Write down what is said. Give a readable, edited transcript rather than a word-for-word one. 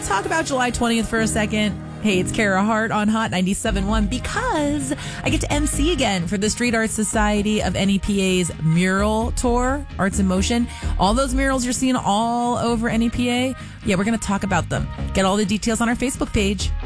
talk about July 20th for a second? Hey, it's Kara Hart on Hot 97.1 because I get to MC again for the Street Art Society of NEPA's mural tour, Arts in Motion. All those murals you're seeing all over NEPA, yeah, we're going to talk about them. Get all the details on our Facebook page.